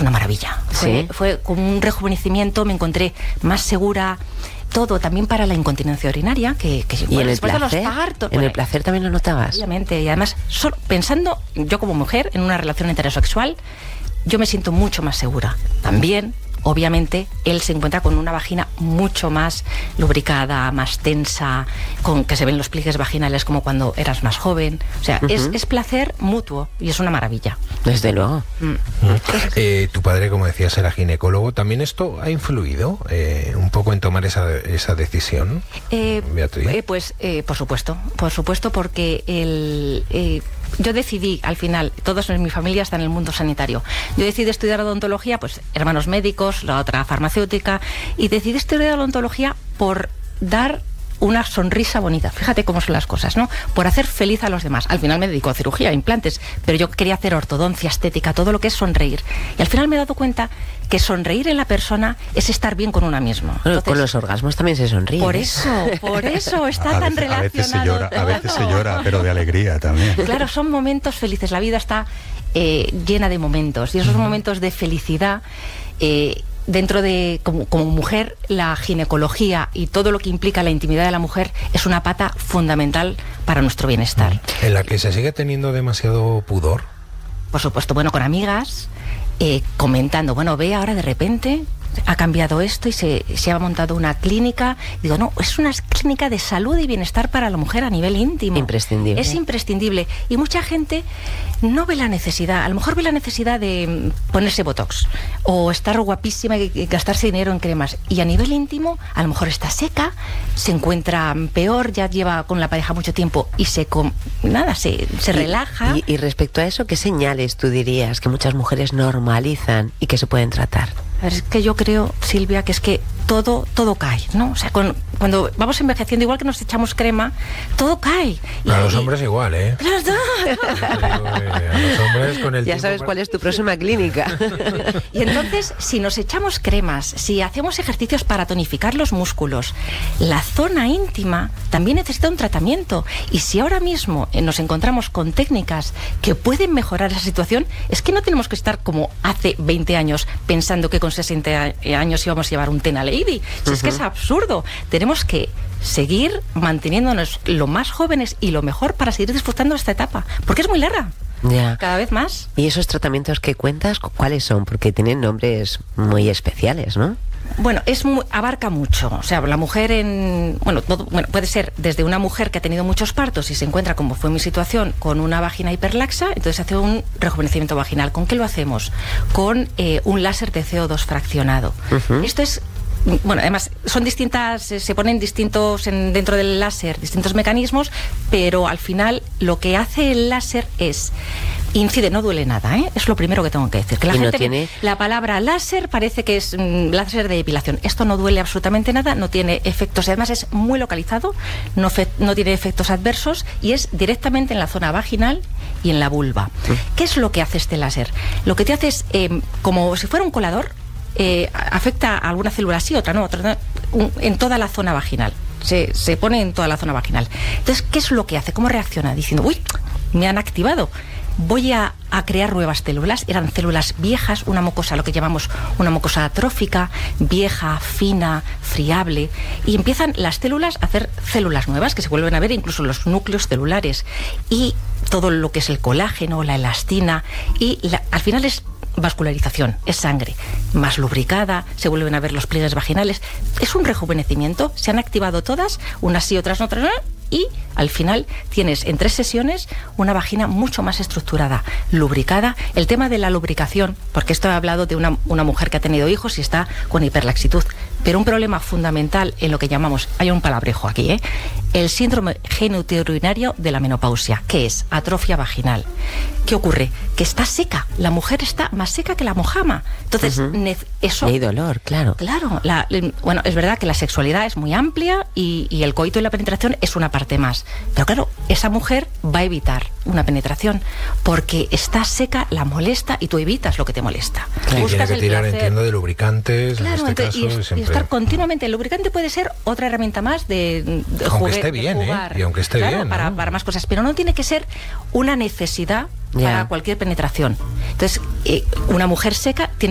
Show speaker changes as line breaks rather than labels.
es una maravilla. Fue como un rejuvenecimiento, me encontré más segura. Todo, también para la incontinencia urinaria, que
¿Y en el
después
placer?
de los partos...
¿En el placer también lo notabas?
Obviamente, y además, solo pensando, yo como mujer, en una relación heterosexual, yo me siento mucho más segura. También, obviamente, él se encuentra con una vagina mucho más lubricada, más tensa, con que se ven los pliegues vaginales como cuando eras más joven. O sea, es placer mutuo y es una maravilla.
Desde luego.
Tu padre, como decías, era ginecólogo. ¿También esto ha influido un poco en tomar esa decisión, Beatriz?
Por supuesto, porque yo decidí, al final, todos en mi familia están en el mundo sanitario. Yo decidí estudiar odontología, pues hermanos médicos, la otra farmacéutica, y decidí estudiar odontología por dar una sonrisa bonita. Fíjate cómo son las cosas, ¿no? Por hacer feliz a los demás. Al final me dedico a cirugía, implantes, pero yo quería hacer ortodoncia, estética, todo lo que es sonreír. Y al final me he dado cuenta que sonreír en la persona es estar bien con una misma.
Entonces, con los orgasmos también se sonríe.
Por eso está tan relacionado.
A veces se llora, pero de alegría también.
Claro, son momentos felices. La vida está llena de momentos. Y esos momentos de felicidad... dentro de, como mujer, la ginecología y todo lo que implica la intimidad de la mujer es una pata fundamental para nuestro bienestar.
¿En la que se sigue teniendo demasiado pudor?
Por supuesto, bueno, con amigas, comentando, bueno, ve ahora de repente... ha cambiado esto y se ha montado una clínica. Digo, no, es una clínica de salud y bienestar para la mujer a nivel íntimo.
Imprescindible.
Es imprescindible. Y mucha gente no ve la necesidad, a lo mejor ve la necesidad de ponerse botox o estar guapísima y gastarse dinero en cremas. Y a nivel íntimo, a lo mejor está seca, se encuentra peor, ya lleva con la pareja mucho tiempo y se relaja.
Y respecto a eso, ¿qué señales tú dirías que muchas mujeres normalizan y que se pueden tratar?
Es que yo creo, Silvia, que es que todo cae, ¿no? O sea, cuando vamos envejeciendo, igual que nos echamos crema, todo cae.
A los hombres igual, ¿eh? A los hombres con el
ya sabes cuál es tu próxima clínica.
Y entonces, si nos echamos cremas, si hacemos ejercicios para tonificar los músculos, la zona íntima también necesita un tratamiento. Y si ahora mismo nos encontramos con técnicas que pueden mejorar esa situación, es que no tenemos que estar como hace 20 años pensando que con 60 años íbamos a llevar un Tena Lady. Si es que es absurdo. Tenemos que seguir manteniéndonos lo más jóvenes y lo mejor para seguir disfrutando de esta etapa, porque es muy larga.
Ya.
Cada vez más.
¿Y esos tratamientos que cuentas, cuáles son? Porque tienen nombres muy especiales, ¿no?
Bueno, abarca mucho. O sea, la mujer puede ser desde una mujer que ha tenido muchos partos y se encuentra, como fue mi situación, con una vagina hiperlaxa, entonces hace un rejuvenecimiento vaginal. ¿Con qué lo hacemos? Con un láser de CO2 fraccionado. Esto es... Bueno, además son distintas, se ponen distintos dentro del láser, distintos mecanismos, pero al final lo que hace el láser incide, no duele nada, ¿eh? Es lo primero que tengo que decir. Que la gente la palabra láser parece que es láser de depilación. Esto no duele absolutamente nada, no tiene efectos, además es muy localizado, no tiene efectos adversos y es directamente en la zona vaginal y en la vulva. ¿Qué es lo que hace este láser? Lo que te hace es, como si fuera un colador, afecta a alguna célula sí, otra no, en toda la zona vaginal. Se pone en toda la zona vaginal. Entonces, ¿qué es lo que hace? ¿Cómo reacciona? Diciendo, uy, me han activado. Voy a crear nuevas células. Eran células viejas, una mucosa, lo que llamamos una mucosa atrófica, vieja, fina, friable. Y empiezan las células a hacer células nuevas que se vuelven a ver, incluso los núcleos celulares. Y todo lo que es el colágeno, la elastina. Y al final es vascularización, es sangre más lubricada, se vuelven a ver los pliegues vaginales, es un rejuvenecimiento, se han activado todas, unas sí, otras no, otras no, y al final tienes en 3 sesiones una vagina mucho más estructurada, lubricada. El tema de la lubricación, porque esto he hablado de una mujer que ha tenido hijos y está con hiperlaxitud, pero un problema fundamental en lo que llamamos, hay un palabrejo aquí, el síndrome genitourinario de la menopausia, que es atrofia vaginal. ¿Qué ocurre? Que está seca, la mujer está más seca que la mojama. Entonces, eso...
Y hay dolor, claro.
Claro, bueno, es verdad que la sexualidad es muy amplia y el coito y la penetración es una parte más. Pero claro, esa mujer va a evitar una penetración porque está seca, la molesta y tú evitas lo que te molesta.
Claro. Tiene que tirar, entiendo, de lubricantes,
claro,
en este caso.
Y estar continuamente. El lubricante puede ser otra herramienta más de
aunque esté bien,
jugar,
y aunque esté bien, ¿no?
para más cosas, pero no tiene que ser una necesidad para cualquier penetración. Entonces, una mujer seca tiene